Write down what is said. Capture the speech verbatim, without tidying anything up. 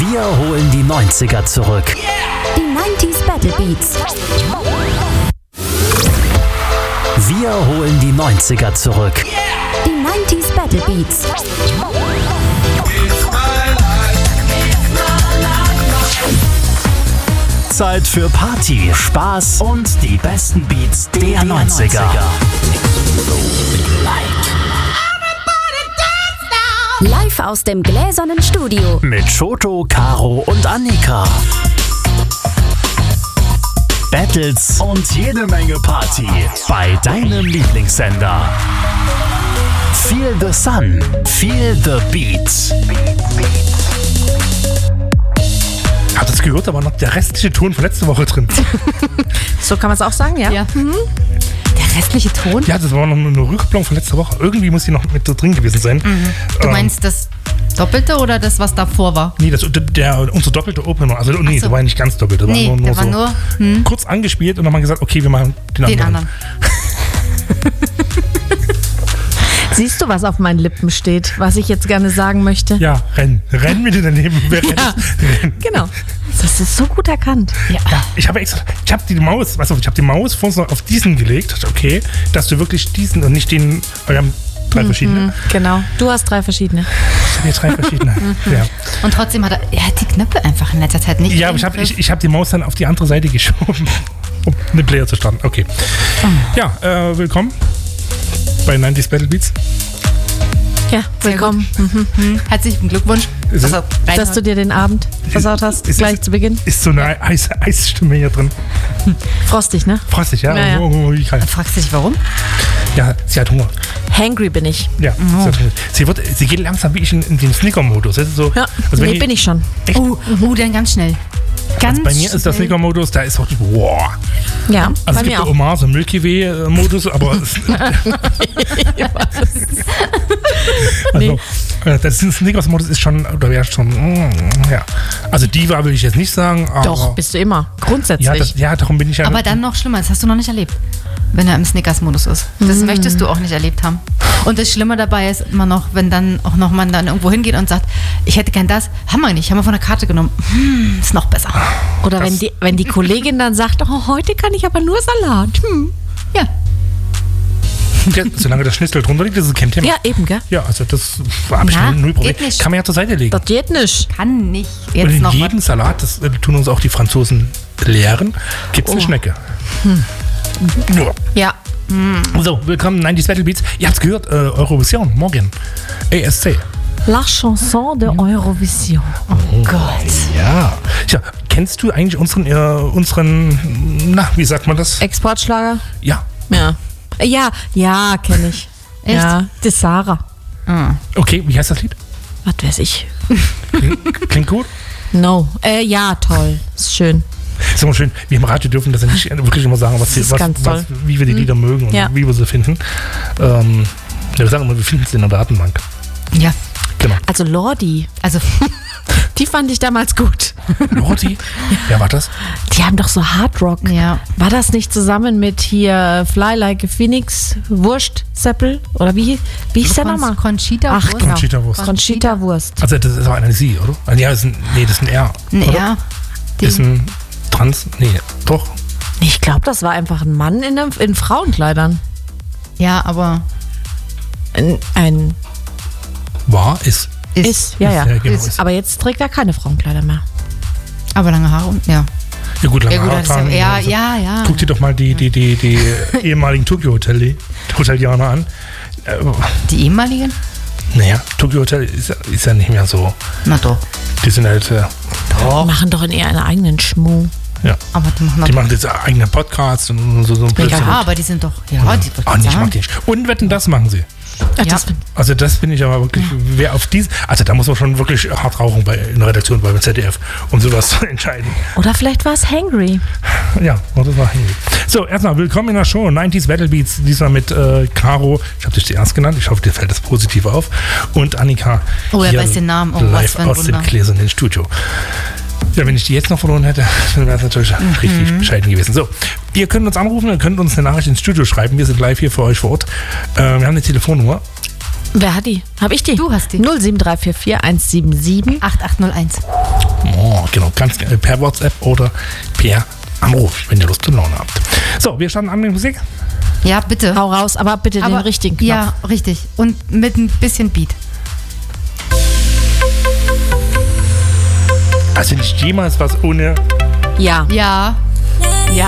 Wir holen die neunziger zurück. Die neunzig Battle Beats. Wir holen die neunziger zurück. Die neunzig Battle Beats. Zeit für Party, Spaß und die besten Beats der neunziger. Live aus dem gläsernen Studio. Mit Choto, Caro und Annika. Battles und jede Menge Party bei deinem Lieblingssender. Feel the Sun, Feel the Beat. Hat es gehört, aber noch der restliche Ton von letzter Woche drin. So kann man es auch sagen, ja? Ja. Mhm. Der restliche Ton? Ja, das war noch eine Rückkopplung von letzter Woche. Irgendwie muss die noch mit drin gewesen sein. Mhm. Du ähm, meinst das Doppelte oder das, was davor war? Nee, das, der, der, unser doppelte Opener. Also, nee, so. der war ja nicht ganz doppelt. Der nee, war nur, der nur war so nur hm. kurz angespielt und dann haben wir gesagt, okay, wir machen den, den anderen. anderen. Siehst du, was auf meinen Lippen steht, was ich jetzt gerne sagen möchte? Ja, renn. Renn mit daneben. Wer rennt? Ja, Renn. genau. Das ist so gut erkannt. Ja. Ja, ich habe extra, ich habe die Maus, weißt du, ich habe die Maus vor uns noch auf diesen gelegt, okay, dass du wirklich diesen und nicht den, wir haben drei verschiedene. Mhm, genau. Du hast drei verschiedene. Ich habe hier drei verschiedene. Ja. Und trotzdem hat er, er hat die Knöpfe einfach in letzter Zeit nicht. Ja, aber ich habe ich, ich hab die Maus dann auf die andere Seite geschoben, um eine Player zu starten. Okay. Ja, äh, willkommen bei neunzig Battle Beats. Ja, willkommen. Mhm. Mhm. Herzlichen Glückwunsch. Ist es- Also, Dass du dir den Abend versaut hast, Ist- gleich ist- zu Beginn. Ist so eine heiße Eisstimme hier drin. Frostig, ne? Frostig, ja? Ja, ja. Oh, oh, wie kalt. fragst du dich warum? Ja, sie hat Hunger. Hangry bin ich. Ja, sie, hat Hunger. Sie, wird, sie geht langsam wie ich in, in den Snicker-Modus. Das ist so, Ja, also wenn nee, die- bin ich schon. Echt? Oh, oh, dann ganz schnell. Ganz Bei mir ist der schnell. Snicker-Modus, da ist auch, wow. Ja, Also bei es gibt mir der auch. Omar, so Milky Way-Modus, aber es, also, äh, das ist Snickers-Modus ist schon, oder wäre schon, mm, ja. Also Diva will ich jetzt nicht sagen, aber Doch, bist du immer. Grundsätzlich. ja, das, ja, darum bin ich ja. Aber dann noch schlimmer, das hast du noch nicht erlebt, wenn er im Snickers-Modus ist. Das Mhm. möchtest du auch nicht erlebt haben. Und das Schlimme dabei ist immer noch, wenn dann auch noch man dann irgendwo hingeht und sagt, ich hätte gern das, haben wir nicht, haben wir von der Karte genommen. Hm, ist noch besser. Oder wenn die, wenn die Kollegin dann sagt, oh, heute kann ich aber nur Salat. Hm. Ja. Ja, solange der Schnitzel drunter liegt, ist es kein Thema. Ja, eben, gell? Ja, also das habe ich Na, null Problem. geht nicht. Kann man ja zur Seite legen. Das geht nicht. Kann nicht. Und Jetzt in noch jedem was. Salat, das äh, tun uns auch die Franzosen lehren, gibt es eine Oh. Schnecke. Ja. Ja. So, willkommen neunzig Battle Beats. Ihr habt es gehört, äh, Eurovision, morgen. A S C. La Chanson de Eurovision. Oh Gott. Ja. Tja, kennst du eigentlich unseren, äh, unseren, na, wie sagt man das? Exportschlager? Ja. Ja. Ja, ja, kenne ich. Echt? Ja, die Sarah. Ah. Okay, wie heißt das Lied? Was weiß ich. Klingt, klingt gut? No. Äh, ja, toll. Ist schön. Ist immer schön, wir im Radio dürfen das ja nicht wirklich immer sagen, was, Das die, ist was, ganz was, toll. wie wir die Lieder mögen und Ja. wie wir sie finden. Ähm, ja, wir sagen immer, wir finden es in der Datenbank. Ja. Genau. Also Lordi, Also, die fand ich damals gut. Lordi? Wer war das? Die haben doch so Hardrock. ja. War das nicht zusammen mit hier Fly Like a Phoenix, Wurst, Seppel? Oder wie, wie hieß der Con- nochmal? Conchita Ach, Wurst. genau. Conchita Wurst. Conchita Wurst. Also das ist aber eine Sie, oder? Ah, ja, das ist ein, nee, das ist ein R. Nee, oder? ja. Die- Ist ein Trans, nee, doch. Ich glaube, das war einfach ein Mann in, einem, in Frauenkleidern. Ja, aber Ein, ein War, ist. ist. ist, ja, ja. Ja, genau, ist. ist. Aber jetzt trägt er keine Frauenkleider mehr. Aber lange Haare und ja. Ja gut, lange Ja, gut, Haare das ist tragen, ja, also, ja, ja. Guck dir doch mal die, die, die, die ehemaligen Tokyo Hotel, Hotelianer an. Äh, Die ehemaligen? naja, Tokyo Hotel ist, ja- ist ja nicht mehr so. Na doch. Die sind halt, äh, Die machen doch in ihren eigenen Schmuh. ja. Aber die machen Die noch. machen jetzt eigene Podcasts und so, so ein Blödsinn. Ja, aber die sind doch. Ja, die wollte Ah, ich nicht, sagen. mag die nicht. Und wetten, das machen sie. Ach, Ja. das, Also das finde ich aber wirklich, wer auf dies, also da muss man schon wirklich hart rauchen bei, in der Redaktion beim Z D F, um sowas zu entscheiden. oder vielleicht war es Hangry. Ja, und das war Henry. So, erstmal willkommen in der Show, neunzig Battle Beats, diesmal mit äh, Caro, ich habe dich zuerst genannt, ich hoffe, dir fällt das positiv auf, und Annika. Oh, er hier weiß den Namen. Oh, was live für ein aus dem Wunder. gläsernen Studio. Ja, wenn ich die jetzt noch verloren hätte, dann wäre es natürlich Mhm. richtig bescheiden gewesen. So, ihr könnt uns anrufen, ihr könnt uns eine Nachricht ins Studio schreiben, wir sind live hier für euch vor Ort. Äh, wir haben eine Telefonnummer. Wer hat die? Hab ich die? Du hast die. null sieben drei vier vier eins sieben sieben. acht acht null eins. Oh, genau, ganz gerne per WhatsApp oder per Anruf, wenn ihr Lust und Laune habt. So, wir starten an mit Musik. Ja, bitte. Hau raus, aber bitte Aber, den richtigen Knopf. Ja, richtig. Und mit ein bisschen Beat. Also nicht jemals was ohne... Ja. Ja,